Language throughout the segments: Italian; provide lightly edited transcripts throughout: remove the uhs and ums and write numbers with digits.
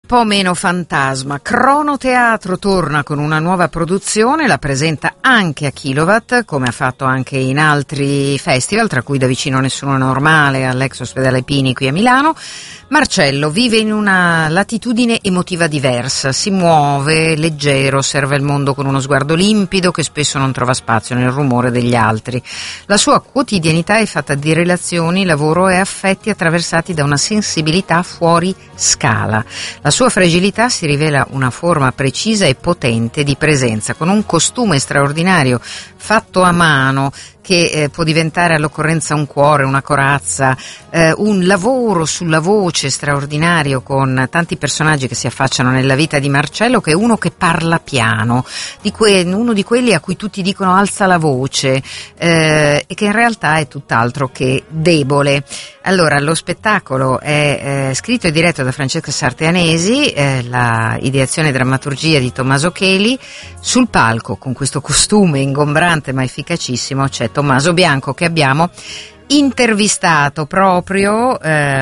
po' meno fantasma. Cronoteatro torna con una nuova produzione, la presenta anche a Kilowatt, come ha fatto anche in altri festival, tra cui Da vicino nessuno è normale all'ex ospedale Pini qui a Milano. Marcello vive in una latitudine emotiva diversa, si muove leggero, osserva il mondo con uno sguardo limpido che spesso non trova spazio nel rumore degli altri. La sua quotidianità è fatta di relazioni, lavoro e affetti attraversati da una sensibilità fuori scala. La sua fragilità si rivela una forma precisa e potente di presenza, con un costume straordinario fatto a mano che può diventare all'occorrenza un cuore, una corazza, un lavoro sulla voce straordinario con tanti personaggi che si affacciano nella vita di Marcello, che è uno che parla piano, uno di quelli a cui tutti dicono alza la voce, e che in realtà è tutt'altro che debole. Allora, lo spettacolo è scritto e diretto da Francesca Sarteanesi, la ideazione e drammaturgia di Tommaso Cheli. Sul palco, con questo costume ingombrante ma efficacissimo, c'è Tommaso Bianco, che abbiamo intervistato proprio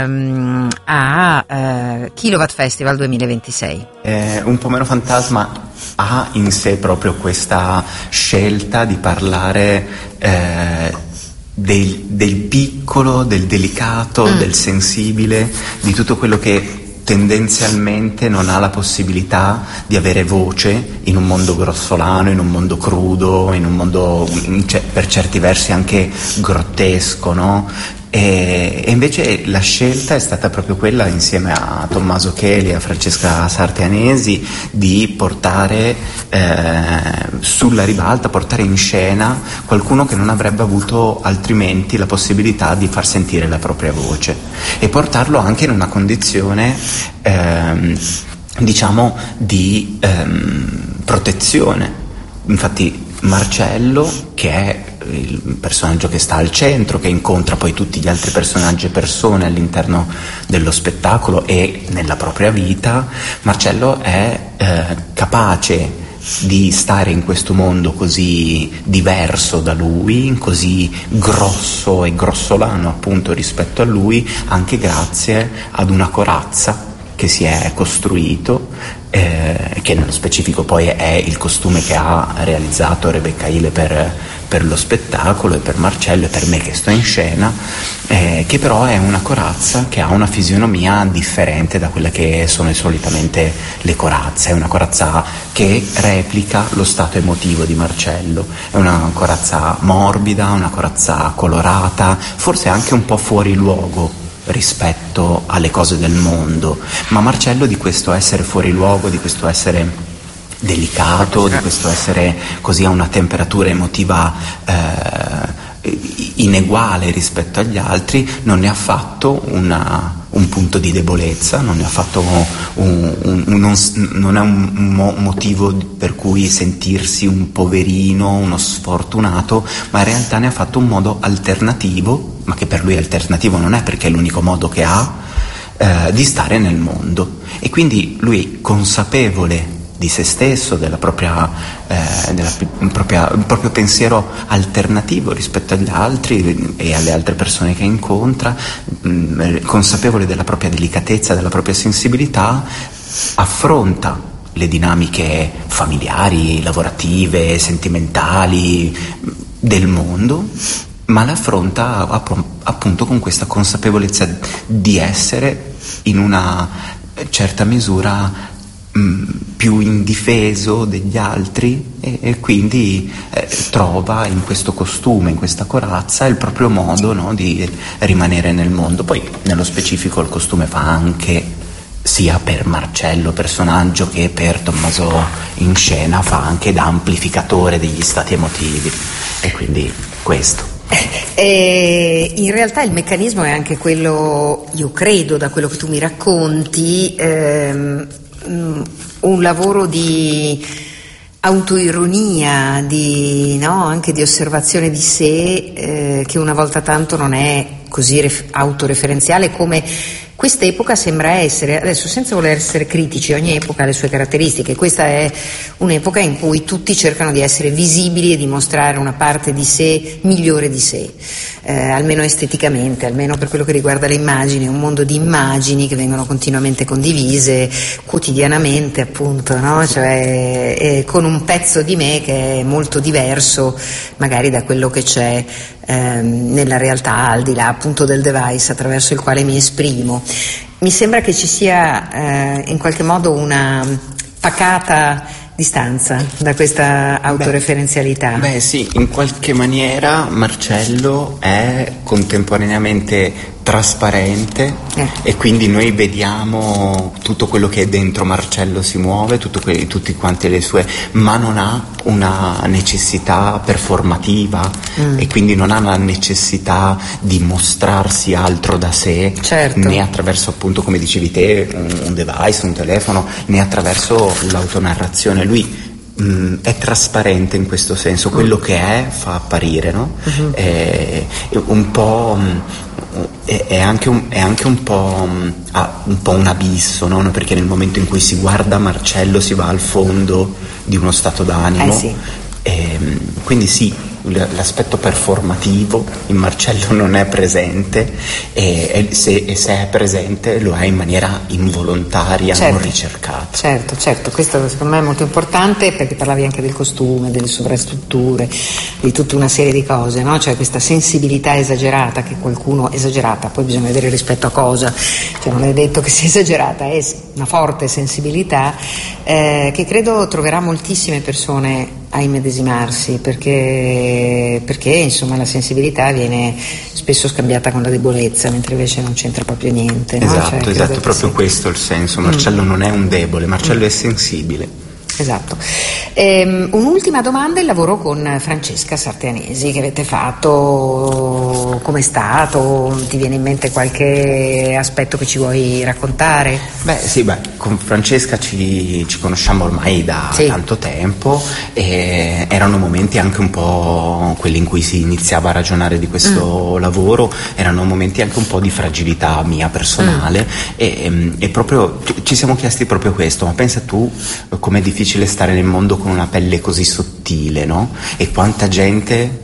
a Kilowatt Festival 2026. Un po' meno fantasma ha in sé proprio questa scelta di parlare del piccolo, del delicato, del sensibile, di tutto quello che tendenzialmente non ha la possibilità di avere voce in un mondo grossolano, in un mondo crudo, in un mondo per certi versi anche grottesco, no? E invece la scelta è stata proprio quella, insieme a Tommaso Cheli e a Francesca Sarteanesi, di portare sulla ribalta, portare in scena qualcuno che non avrebbe avuto altrimenti la possibilità di far sentire la propria voce, e portarlo anche in una condizione diciamo di protezione. Infatti Marcello, che è il personaggio che sta al centro, che incontra poi tutti gli altri personaggi e persone all'interno dello spettacolo e nella propria vita, Marcello è capace di stare in questo mondo così diverso da lui, così grosso e grossolano appunto rispetto a lui, anche grazie ad una corazza che si è costruito, che nello specifico poi è il costume che ha realizzato Rebecca Ile per lo spettacolo, e per Marcello e per me che sto in scena, che però è una corazza che ha una fisionomia differente da quelle che sono solitamente le corazze. È una corazza che replica lo stato emotivo di Marcello, è una corazza morbida, una corazza colorata, forse anche un po' fuori luogo rispetto alle cose del mondo, ma Marcello di questo essere fuori luogo, di questo essere delicato, di questo essere così a una temperatura emotiva ineguale rispetto agli altri, non ne ha fatto un punto di debolezza, non ne ha fatto non è un motivo per cui sentirsi un poverino, uno sfortunato, ma in realtà ne ha fatto un modo alternativo, ma che per lui alternativo non è, perché è l'unico modo che ha di stare nel mondo. E quindi lui, consapevole di se stesso, del proprio pensiero alternativo rispetto agli altri e alle altre persone che incontra, consapevole della propria delicatezza, della propria sensibilità, affronta le dinamiche familiari, lavorative, sentimentali del mondo, ma l'affronta appunto con questa consapevolezza di essere in una certa misura più indifeso degli altri, e quindi trova in questo costume, in questa corazza, il proprio modo, no, di rimanere nel mondo. Poi nello specifico il costume fa anche, sia per Marcello personaggio che per Tommaso in scena, fa anche da amplificatore degli stati emotivi, e quindi questo. In realtà il meccanismo è anche quello, io credo, da quello che tu mi racconti, un lavoro di autoironia, anche di osservazione di sé, che una volta tanto non è così autoreferenziale come Quest'epoca sembra essere, adesso senza voler essere critici, ogni epoca ha le sue caratteristiche, questa è un'epoca in cui tutti cercano di essere visibili e di mostrare una parte di sé migliore di sé, almeno esteticamente, almeno per quello che riguarda le immagini, un mondo di immagini che vengono continuamente condivise quotidianamente, appunto, no? Cioè, con un pezzo di me che è molto diverso magari da quello che c'è nella realtà, al di là appunto del device attraverso il quale mi esprimo. Mi sembra che ci sia in qualche modo una pacata distanza da questa autoreferenzialità. Beh sì, in qualche maniera Marcello è contemporaneamente trasparente e quindi noi vediamo tutto quello che è dentro Marcello si muove, tutti quanti le sue, ma non ha una necessità performativa e quindi non ha la necessità di mostrarsi altro da sé, certo, né attraverso, appunto, come dicevi te, un device, un telefono, né attraverso l'autonarrazione. Lui è trasparente in questo senso, quello che è fa apparire, no? È un po', è anche un po' un abisso, no? Perché nel momento in cui si guarda Marcello si va al fondo di uno stato d'animo, sì. Quindi sì, l'aspetto performativo in Marcello non è presente e se è presente lo è in maniera involontaria, certo, non ricercata. Certo, questo secondo me è molto importante, perché parlavi anche del costume, delle sovrastrutture, di tutta una serie di cose, no? Cioè questa sensibilità esagerata che qualcuno, esagerata, poi bisogna vedere rispetto a cosa, cioè non è detto che sia esagerata, è una forte sensibilità che credo troverà moltissime persone a immedesimarsi, perché insomma la sensibilità viene spesso scambiata con la debolezza, mentre invece non c'entra proprio niente, no? Esatto, proprio questo è il senso. Marcello non è un debole, Marcello è sensibile. Esatto. Un'ultima domanda: il lavoro con Francesca Sarteanesi che avete fatto, com'è stato? Ti viene in mente qualche aspetto che ci vuoi raccontare? Con Francesca ci conosciamo ormai da tanto tempo e erano momenti anche un po' quelli in cui si iniziava a ragionare di questo lavoro, erano momenti anche un po' di fragilità mia personale e proprio ci siamo chiesti proprio questo: ma pensa tu com'è difficile stare nel mondo con una pelle così sottile, no? E quanta gente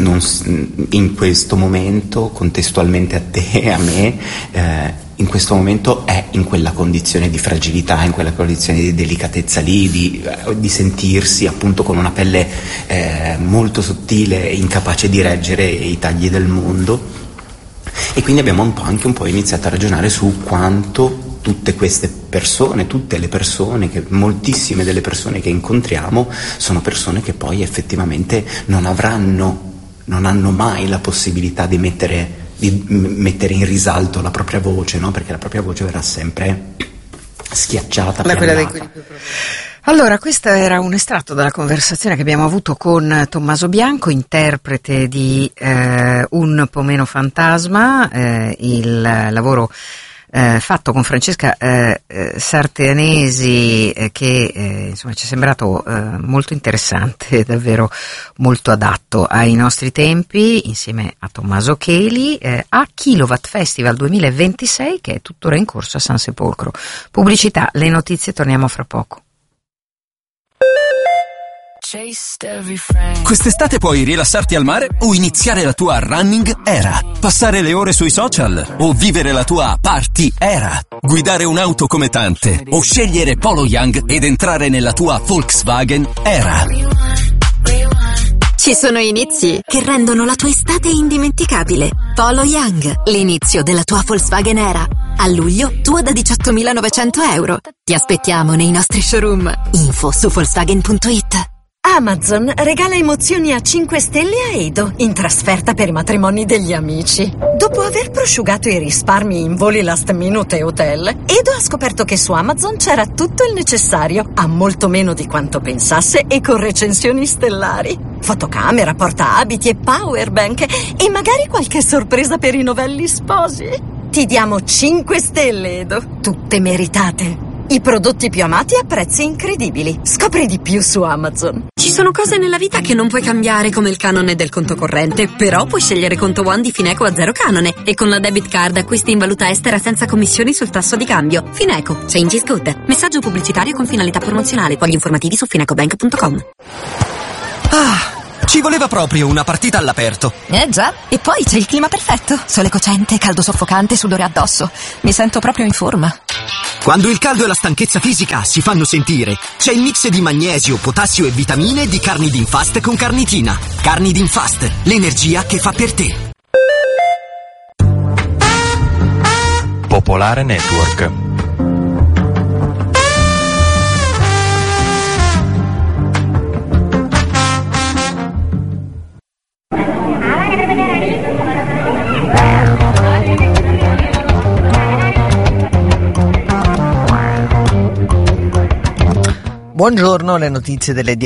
in questo momento, contestualmente a te e a me, in questo momento è in quella condizione di fragilità, in quella condizione di delicatezza lì, di sentirsi appunto con una pelle molto sottile, incapace di reggere i tagli del mondo. E quindi abbiamo anche un po' iniziato a ragionare su quanto tutte queste persone, moltissime delle persone che incontriamo sono persone che poi effettivamente non hanno mai la possibilità di mettere in risalto la propria voce, no? Perché la propria voce verrà sempre schiacciata, piannata. Allora, questo era un estratto dalla conversazione che abbiamo avuto con Tommaso Bianco, interprete di Un po' meno fantasma, il lavoro fatto con Francesca Sarteanesi, che insomma ci è sembrato molto interessante, davvero molto adatto ai nostri tempi, insieme a Tommaso Cheli, a Kilowatt Festival 2026, che è tuttora in corso a San Sepolcro. Pubblicità, le notizie, torniamo fra poco. Quest'estate puoi rilassarti al mare o iniziare la tua running era, passare le ore sui social o vivere la tua party era, guidare un'auto come tante o scegliere Polo Young ed entrare nella tua Volkswagen era. Ci sono inizi che rendono la tua estate indimenticabile. Polo Young, l'inizio della tua Volkswagen era. A luglio, tua da 18.900 euro. Ti aspettiamo nei nostri showroom. Info su Volkswagen.it. Amazon regala emozioni a 5 stelle a Edo, in trasferta per i matrimoni degli amici. Dopo aver prosciugato i risparmi in voli last minute e hotel, Edo ha scoperto che su Amazon c'era tutto il necessario, a molto meno di quanto pensasse e con recensioni stellari. Fotocamera, portaabiti e powerbank e magari qualche sorpresa per i novelli sposi. Ti diamo 5 stelle, Edo, tutte meritate. I prodotti più amati a prezzi incredibili. Scopri di più su Amazon. Ci sono cose nella vita che non puoi cambiare, come il canone del conto corrente, però puoi scegliere conto One di Fineco a 0 canone e con la debit card acquisti in valuta estera senza commissioni sul tasso di cambio. Fineco, change is good. Messaggio pubblicitario con finalità promozionale. Quali informativi su finecobank.com. Ci voleva proprio una partita all'aperto. Già, e poi c'è il clima perfetto. Sole cocente, caldo soffocante, sudore addosso. Mi sento proprio in forma. Quando il caldo e la stanchezza fisica si fanno sentire, c'è il mix di magnesio, potassio e vitamine di Carnidin Fast con carnitina. Carnidin Fast, l'energia che fa per te. Popolare Network. Buongiorno, le notizie delle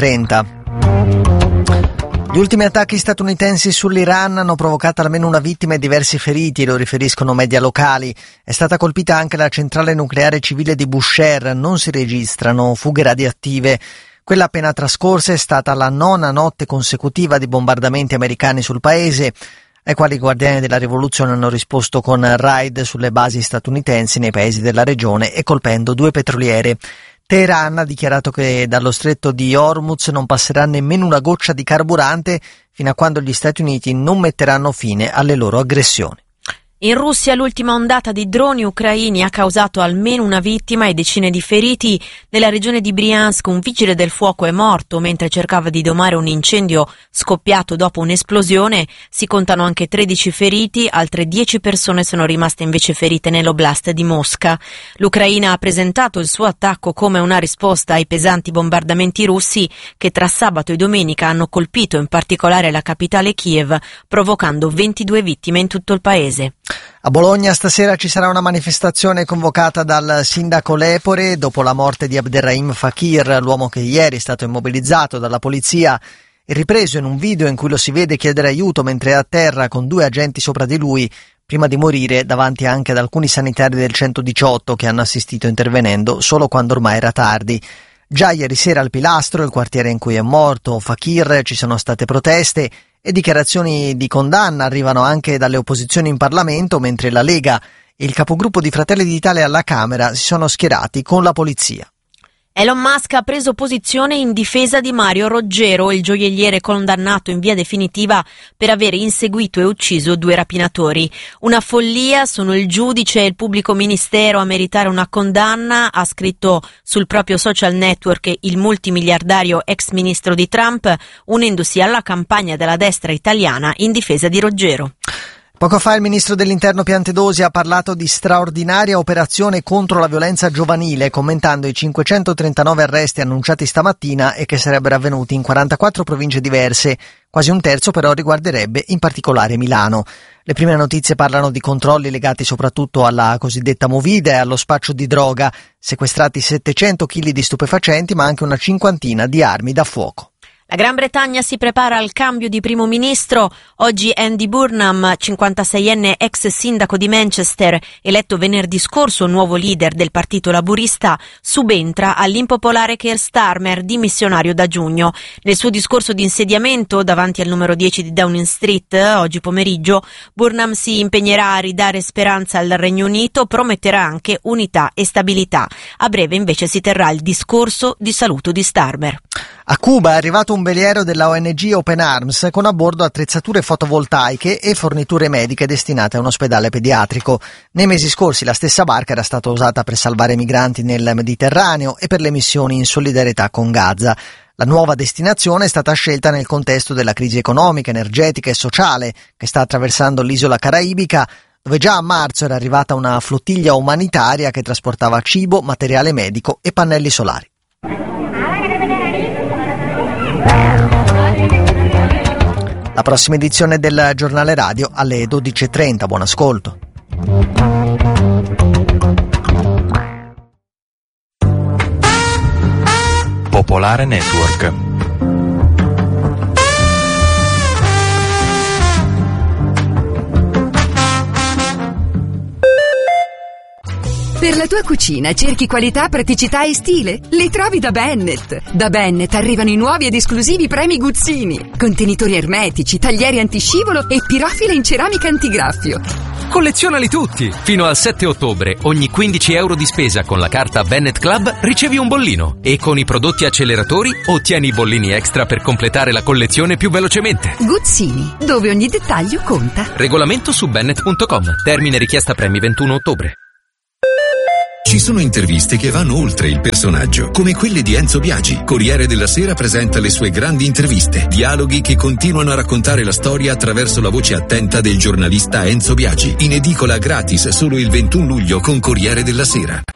10:30. Gli ultimi attacchi statunitensi sull'Iran hanno provocato almeno una vittima e diversi feriti, lo riferiscono media locali. È stata colpita anche la centrale nucleare civile di Bushehr, non si registrano fughe radioattive. Quella appena trascorsa è stata la 9ª notte consecutiva di bombardamenti americani sul paese, ai quali i guardiani della rivoluzione hanno risposto con raid sulle basi statunitensi nei paesi della regione e colpendo 2 petroliere. Teheran ha dichiarato che dallo stretto di Hormuz non passerà nemmeno una goccia di carburante fino a quando gli Stati Uniti non metteranno fine alle loro aggressioni. In Russia l'ultima ondata di droni ucraini ha causato almeno una vittima e decine di feriti. Nella regione di Briansk un vigile del fuoco è morto mentre cercava di domare un incendio scoppiato dopo un'esplosione. Si contano anche 13 feriti, altre 10 persone sono rimaste invece ferite nell'oblast di Mosca. L'Ucraina ha presentato il suo attacco come una risposta ai pesanti bombardamenti russi che tra sabato e domenica hanno colpito in particolare la capitale Kiev, provocando 22 vittime in tutto il paese. A Bologna stasera ci sarà una manifestazione convocata dal sindaco Lepore dopo la morte di Abderrahim Fakir, l'uomo che ieri è stato immobilizzato dalla polizia e ripreso in un video in cui lo si vede chiedere aiuto mentre è a terra con 2 agenti sopra di lui, prima di morire davanti anche ad alcuni sanitari del 118 che hanno assistito intervenendo solo quando ormai era tardi. Già ieri sera al Pilastro, il quartiere in cui è morto Fakir, ci sono state proteste e dichiarazioni di condanna arrivano anche dalle opposizioni in Parlamento, mentre la Lega e il capogruppo di Fratelli d'Italia alla Camera si sono schierati con la polizia. Elon Musk ha preso posizione in difesa di Mario Roggero, il gioielliere condannato in via definitiva per aver inseguito e ucciso 2 rapinatori. Una follia, sono il giudice e il pubblico ministero a meritare una condanna, ha scritto sul proprio social network il multimiliardario ex ministro di Trump, unendosi alla campagna della destra italiana in difesa di Roggero. Poco fa il ministro dell'Interno Piantedosi ha parlato di straordinaria operazione contro la violenza giovanile, commentando i 539 arresti annunciati stamattina e che sarebbero avvenuti in 44 province diverse. Quasi un terzo però riguarderebbe in particolare Milano. Le prime notizie parlano di controlli legati soprattutto alla cosiddetta movida e allo spaccio di droga, sequestrati 700 kg di stupefacenti ma anche una 50 di armi da fuoco. La Gran Bretagna si prepara al cambio di primo ministro. Oggi Andy Burnham, 56enne ex sindaco di Manchester, eletto venerdì scorso nuovo leader del partito laburista, subentra all'impopolare Keir Starmer, dimissionario da giugno. Nel suo discorso di insediamento davanti al numero 10 di Downing Street, oggi pomeriggio, Burnham si impegnerà a ridare speranza al Regno Unito, prometterà anche unità e stabilità. A breve invece si terrà il discorso di saluto di Starmer. A Cuba è arrivato un veliero della ONG Open Arms con a bordo attrezzature fotovoltaiche e forniture mediche destinate a un ospedale pediatrico. Nei mesi scorsi la stessa barca era stata usata per salvare migranti nel Mediterraneo e per le missioni in solidarietà con Gaza. La nuova destinazione è stata scelta nel contesto della crisi economica, energetica e sociale che sta attraversando l'isola caraibica, dove già a marzo era arrivata una flottiglia umanitaria che trasportava cibo, materiale medico e pannelli solari. La prossima edizione del giornale radio alle 12:30. Buon ascolto. Popolare Network. Per la tua cucina cerchi qualità, praticità e stile? Li trovi da Bennett. Da Bennett arrivano i nuovi ed esclusivi premi Guzzini. Contenitori ermetici, taglieri antiscivolo e pirofile in ceramica antigraffio. Collezionali tutti! Fino al 7 ottobre, ogni 15 euro di spesa con la carta Bennett Club ricevi un bollino. E con i prodotti acceleratori ottieni i bollini extra per completare la collezione più velocemente. Guzzini, dove ogni dettaglio conta. Regolamento su bennett.com. Termine richiesta premi 21 ottobre. Ci sono interviste che vanno oltre il personaggio, come quelle di Enzo Biagi. Corriere della Sera presenta le sue grandi interviste, dialoghi che continuano a raccontare la storia attraverso la voce attenta del giornalista Enzo Biagi. In edicola gratis solo il 21 luglio con Corriere della Sera.